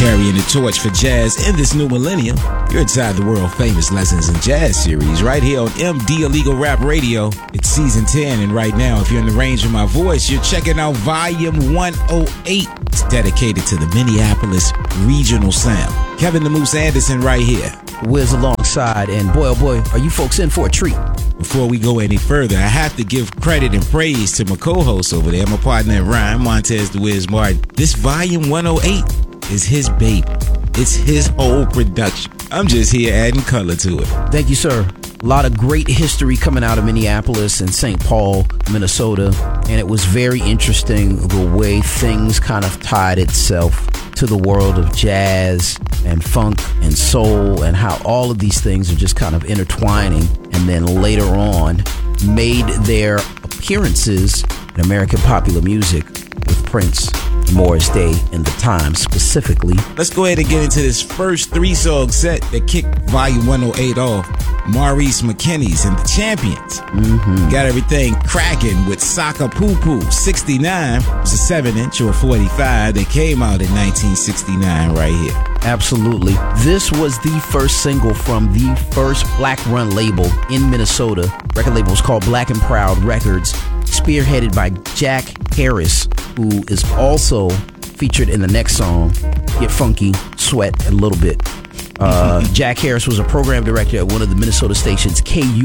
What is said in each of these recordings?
carrying the torch for jazz in this new millennium. You're inside the world famous Lessons in Jazz series right here on MD Illegal Rap Radio. It's season 10, and right now, if you're in the range of my voice, you're checking out volume 108. It's dedicated to the Minneapolis regional sound. Kevin the Moose Anderson right here. Wiz alongside, and boy, oh boy, are you folks in for a treat. Before we go any further, I have to give credit and praise to my co-host over there, my partner in rhyme, Montez the Wiz Martin. This volume 108 is his baby. It's his whole production. I'm just here adding color to it. Thank you, sir. A lot of great history coming out of Minneapolis and St. Paul, Minnesota, and it was very interesting the way things kind of tied itself to the world of jazz and funk and soul, and how all of these things are just kind of intertwining, and then later on made their appearances in American popular music with Prince, Morris Day, and The Times specifically. Let's go ahead and get into this first 3-song set that kicked volume 108 off. Maurice McKinney's and the Champions. Got everything cracking with Saka Poo Poo. 69 was a 7-inch or 45 that came out in 1969 right here. Absolutely. This was the first single from the first black run label in Minnesota. Record label was called Black and Proud Records, spearheaded by Jack Harris, who is also featured in the next song, Get Funky, Sweat a Little Bit. Jack Harris was a program director at one of the Minnesota stations,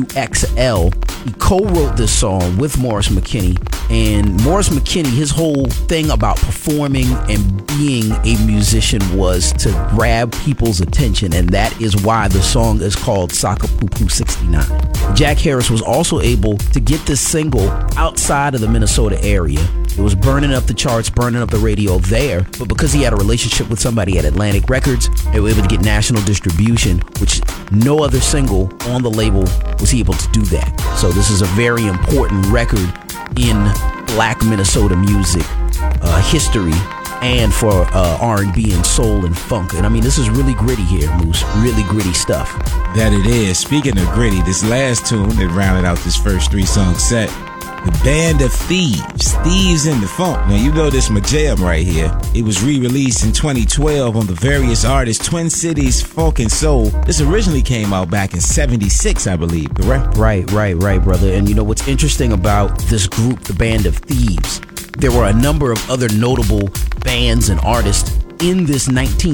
KUXL. He co-wrote this song with Morris McKinney. And Morris McKinney, his whole thing about performing and being a musician was to grab people's attention. And that is why the song is called Saka Poo Poo 69. Jack Harris was also able to get this single outside of the Minnesota area. It was burning up the charts, burning up the radio there, but because he had a relationship with somebody at Atlantic Records, they were able to get national distribution, which no other single on the label was able to do that. So this is a very important record in black Minnesota music history, and for R&B and soul and funk. And I mean, this is really gritty here, Moose. Really gritty stuff. That it is. Speaking of gritty, this last tune that rounded out this first 3-song set, The Band of Thieves, Thieves in the Funk. Now, you know this my jam right here. It was re-released in 2012 on the various artists Twin Cities Funk and Soul. This originally came out back in 76, I believe, correct? Right, brother. And you know what's interesting about this group, The Band of Thieves? There were a number of other notable bands and artists in this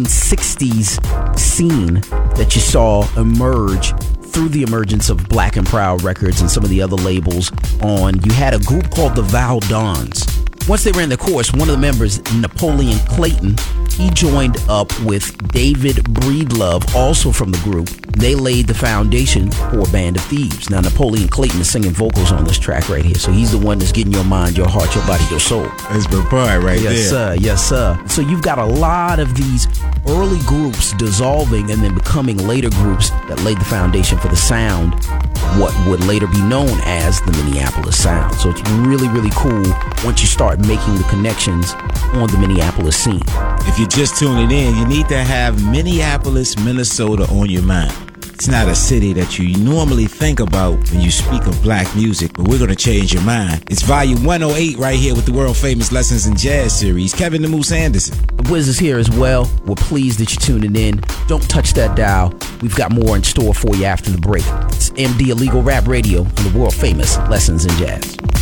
1960s scene that you saw emerge through the emergence of Black and Proud Records and some of the other labels on. You had a group called the Val Dons. Once they ran the course, one of the members, Napoleon Clayton, he joined up with David Breedlove, also from the group. They laid the foundation for Band of Thieves. Now, Napoleon Clayton is singing vocals on this track right here, so he's the one that's getting your mind, your heart, your body, your soul. That's my part right there. Yes, sir. So you've got a lot of these early groups dissolving and then becoming later groups that laid the foundation for the sound, what would later be known as the Minneapolis sound. So it's really, really cool once you start making the connections on the Minneapolis scene. If you're just tuning in, you need to have Minneapolis, Minnesota on your mind. It's not a city that you normally think about when you speak of black music, but we're going to change your mind. It's volume 108 right here with the world famous Lessons in Jazz series. Kevin the Moose Anderson. The Wiz is here as well. We're pleased that you're tuning in. Don't touch that dial. We've got more in store for you after the break. It's MD Illegal Rap Radio on the world famous Lessons in Jazz.